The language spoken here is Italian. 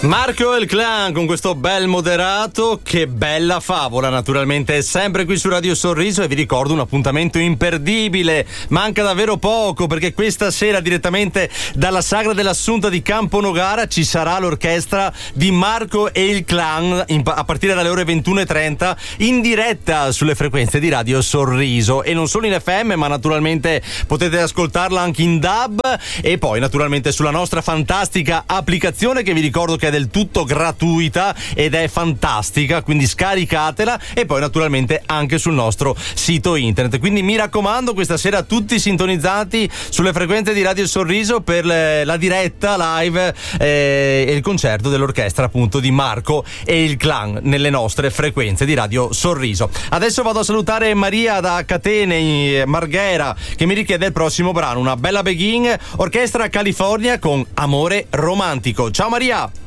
Marco e il Clan con questo bel moderato, che bella favola, naturalmente è sempre qui su Radio Sorriso e vi ricordo un appuntamento imperdibile, manca davvero poco perché questa sera direttamente dalla Sagra dell'Assunta di Campo Nogara ci sarà l'orchestra di Marco e il Clan a partire dalle ore 21:30 in diretta sulle frequenze di Radio Sorriso e non solo in FM ma naturalmente potete ascoltarla anche in DAB e poi naturalmente sulla nostra fantastica applicazione che vi ricordo che è del tutto gratuita ed è fantastica, quindi scaricatela e poi naturalmente anche sul nostro sito internet. Quindi mi raccomando, questa sera tutti sintonizzati sulle frequenze di Radio Sorriso per la diretta live e il concerto dell'orchestra appunto di Marco e il Clan nelle nostre frequenze di Radio Sorriso. Adesso vado a salutare Maria da Catene Marghera che mi richiede il prossimo brano, una bella Begin, Orchestra California con Amore Romantico. Ciao Maria!